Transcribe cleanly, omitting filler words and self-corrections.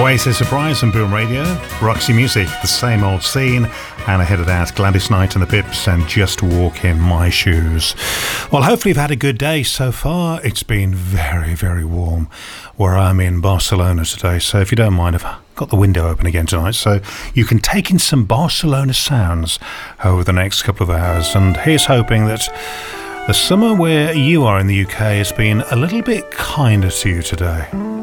Oasis Surprise on Boom Radio, Roxy Music, The Same Old Scene, and ahead of that, Gladys Knight and the Pips and Just Walk in My Shoes. Well, hopefully you've had a good day so far. It's been very, very warm where I'm in Barcelona today, so if you don't mind, I've got the window open again tonight, so you can take in some Barcelona sounds over the next couple of hours, and here's hoping that the summer where you are in the UK has been a little bit kinder to you today.